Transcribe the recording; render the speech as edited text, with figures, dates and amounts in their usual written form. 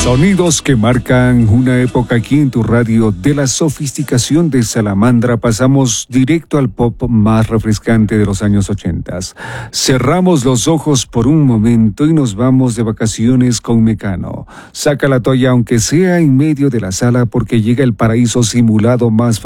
Sonidos que marcan una época aquí en tu radio. De la sofisticación de Salamandra pasamos directo al pop más refrescante de los años 80. Cerramos los ojos por un momento y nos vamos de vacaciones con Mecano. Saca la toalla aunque sea en medio de la sala porque llega el paraíso simulado más